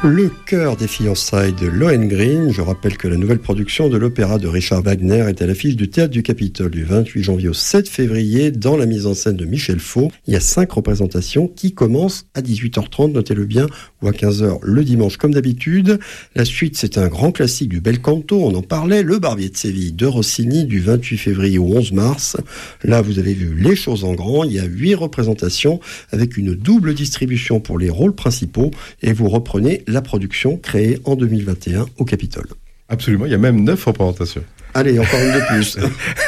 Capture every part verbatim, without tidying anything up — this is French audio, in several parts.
Le cœur des fiançailles de Lohengrin. Je rappelle que la nouvelle production de l'opéra de Richard Wagner est à l'affiche du Théâtre du Capitole du vingt-huit janvier au sept février dans la mise en scène de Michel Faux. Il y a cinq représentations qui commencent à dix-huit heures trente, notez-le bien, ou à quinze heures le dimanche comme d'habitude. La suite, c'est un grand classique du bel canto, on en parlait, Le Barbier de Séville de Rossini du vingt-huit février au onze mars. Là, vous avez vu les choses en grand, il y a huit représentations avec une double distribution pour les rôles principaux et vous reprenez la production créée en deux mille vingt et un au Capitole. Absolument, il y a même neuf représentations. Allez, encore une de plus.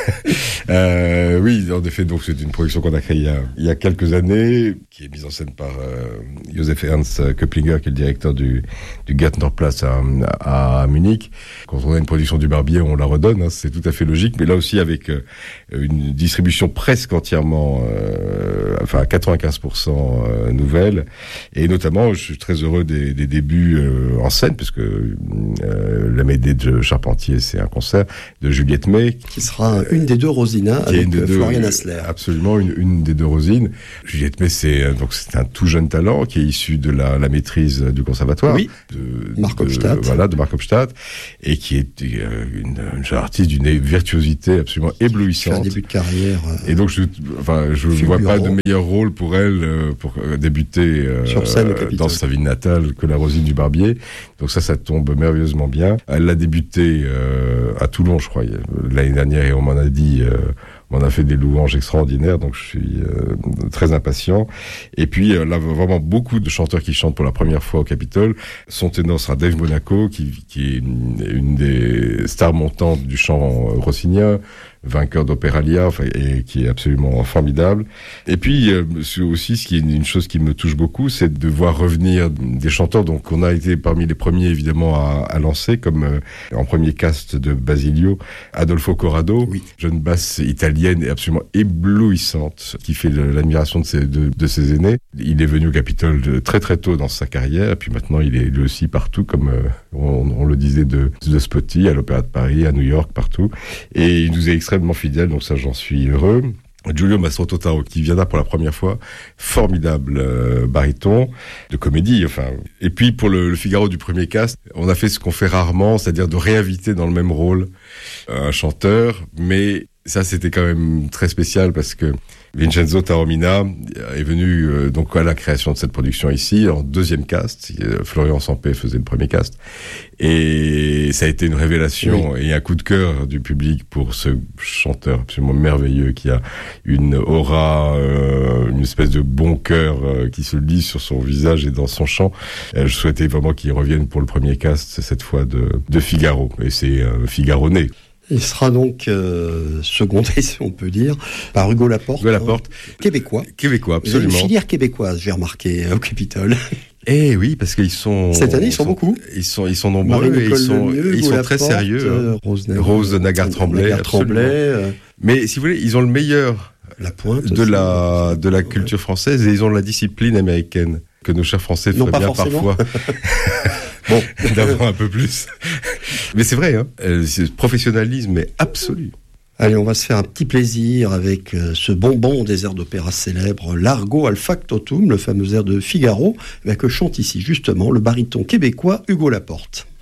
euh, oui, en effet, donc c'est une production qu'on a créée il y a, il y a quelques années, qui est mise en scène par euh, Josef Ernst Köplinger, qui est le directeur du, du Gärtnerplatz à, à, à Munich. Quand on a une production du Barbier, on la redonne, hein, c'est tout à fait logique, mais là aussi avec euh, une distribution presque entièrement, euh, enfin à quatre-vingt-quinze pour cent euh, nouvelle, et notamment, je suis très heureux des, des débuts euh, en scène, parce que euh, la Médée de Charpentier, c'est un concert de Juliette May, qui sera une des deux Rosina avec Florian Hassler. Absolument, une, une des deux Rosines. Juliette May, c'est donc c'est un tout jeune talent qui est issu de la, la maîtrise du conservatoire. Oui. De Marc Hofstadt. Voilà, de Marc Hofstadt, et qui est euh, une, une jeune artiste d'une virtuosité absolument éblouissante. Un début de carrière. Euh, et donc je, enfin, je ne vois pas de meilleur rôle pour elle euh, pour euh, débuter euh, sur scène au dans sa ville natale que la Rosine du Barbier. Donc ça, ça tombe merveilleusement bien. Elle l'a débuté euh, à Toulon, je crois, l'année dernière, et on m'en a dit, euh, on a fait des louanges extraordinaires, donc je suis euh, très impatient. Et puis euh, là, vraiment beaucoup de chanteurs qui chantent pour la première fois au Capitole. Son ténor sera Dave Monaco, qui, qui est une, une des stars montantes du chant rossinien, vainqueur d'Opéralia, enfin, et qui est absolument formidable. Et puis euh, aussi, ce qui est une chose qui me touche beaucoup, c'est de voir revenir des chanteurs. Donc, on a été parmi les premiers évidemment à, à lancer, comme euh, en premier cast de Basilio, Adolfo Corrado, oui. Jeune basse italienne et absolument éblouissante, qui fait l'admiration de ses, de, de ses aînés. Il est venu au Capitole de, très très tôt dans sa carrière, et puis maintenant il est lui aussi partout, comme euh, on, on le disait de, de Spotty, à l'Opéra de Paris, à New York, partout. Et il nous est extrêmement fidèle, donc ça j'en suis heureux. Giulio Mastrototaro, qui viendra pour la première fois, formidable euh, baryton de comédie, enfin. Et puis pour le, le Figaro du premier cast, on a fait ce qu'on fait rarement, c'est-à-dire de réinviter dans le même rôle un chanteur, mais ça c'était quand même très spécial parce que Vincenzo Taormina est venu euh, donc à la création de cette production ici en deuxième cast. Florian Sampé faisait le premier cast, et ça a été une révélation oui. et un coup de cœur du public pour ce chanteur absolument merveilleux qui a une aura, euh, une espèce de bon cœur euh, qui se lit sur son visage et dans son chant. Euh, je souhaitais vraiment qu'il revienne pour le premier cast cette fois de, de Figaro, et c'est euh, Figaro né. Il sera donc euh, secondé, si on peut dire, par Hugo Laporte. Hugo Laporte. Hein, québécois. Québécois, absolument. Une filière québécoise, j'ai remarqué, au Capitole. Eh oui, parce qu'ils sont... Cette année, ils sont, sont beaucoup. Ils sont, ils sont nombreux et ils sont, Lemieux, ils sont Laporte, très sérieux. Euh, hein. Rose, Rose Nagard-Tremblay. Nagard-Tremblay euh... Mais si vous voulez, ils ont le meilleur la pointe de, aussi, la, de la culture française, et ils ont la discipline américaine que nos chers Français feraient bien forcément. parfois. Bon, d'avoir un peu plus. Mais c'est vrai, hein. Le professionnalisme est absolu. Allez, on va se faire un petit plaisir avec euh, ce bonbon des airs d'opéra célèbres, Largo al factotum, le fameux air de Figaro, eh bien, que chante ici justement le baryton québécois Hugo Laporte.